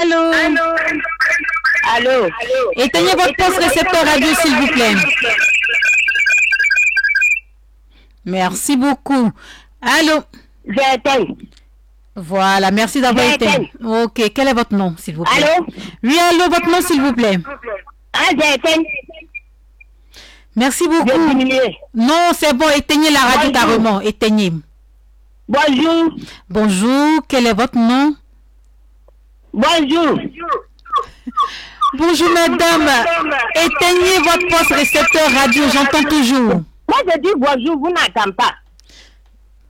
Allô? Allô? Éteignez votre poste récepteur radio, s'il vous plaît. Merci beaucoup. Allô? J'ai éteint. Voilà, merci d'avoir éteint. Ok, quel est votre nom, s'il vous plaît? Allô? Oui, allô, votre nom, s'il vous plaît. Ah, j'ai éteint. Merci J'ai beaucoup. diminué. Non, c'est bon, éteignez la radio Bonjour. carrément. Éteignez. Bonjour. Bonjour, quel est votre nom? Bonjour. Bonjour, madame. Éteignez votre poste récepteur radio, j'entends toujours. Moi, je dis bonjour, vous n'entendez pas.